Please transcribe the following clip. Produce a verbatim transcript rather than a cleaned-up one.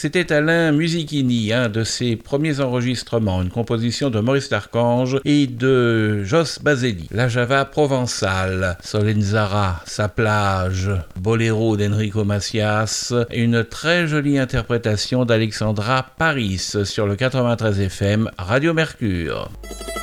C'était Alain Musichini, un de ses premiers enregistrements, une composition de Maurice Darchange et de Jos Baselli. La Java provençale, Solenzara, Sa plage, Boléro d'Enrico Macias, et une très jolie interprétation d'Alexandra Paris sur le quatre-vingt-treize F M Radio Mercure.